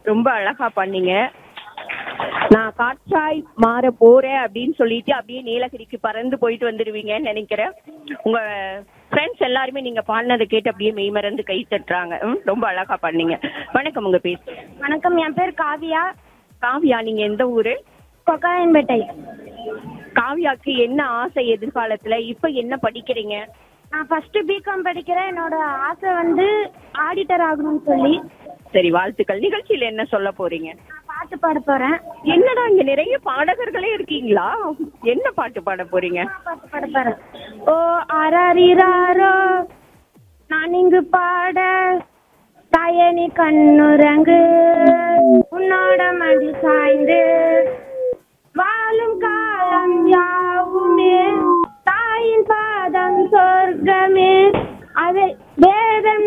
ரொம்ப அழகா பண்ணீங்க. நான் காற்றாய் மாற போறேன் அப்படின்னு சொல்லிட்டு அப்படியே நீலகிரிக்கு பறந்து போயிட்டு வந்துடுவீங்கன்னு நினைக்கிறேன். உங்க ஃப்ரெண்ட்ஸ் எல்லாருமே நீங்க பாடினதை கேட்டு அப்படியே மெய்மறந்து கை தட்டுறாங்க. ரொம்ப அழகா பண்ணீங்க. வணக்கம், உங்க பேர்? வணக்கம், என் பேர் காவியா. காவியா, நீங்க எந்த ஊரு? கொக்காயன்பேட்டை. காவியாக்கு என்ன ஆசை எதிர்காலத்துல? இப்ப என்ன படிக்கிறீங்க? நான் ஃபர்ஸ்ட் பிகாம் படிக்கிறேன். என்னோட ஆசை வந்து ஆடிட்டர் ஆகணும்னு சொல்லி. சரி, வாழ்த்துக்கள். நிகழ்ச்சியில என்ன சொல்ல போறீங்க? நான் பாட்டு பாட போறேன். என்னடா இங்க நிறைய பாடகர்களே இருக்கீங்களா? என்ன பாட்டு பாட போறீங்க? நான் பாட்டு பாட போறேன். ஓ ஆராரிராரோ நான் இங்கு பாட, தாயனி கண்ணுரங்கு உன்னோட மடி சாய்ந்து, வாழும் காலம் யாவுமே தாயின் பாதம் சொர்க்கமே, அதை வேதம்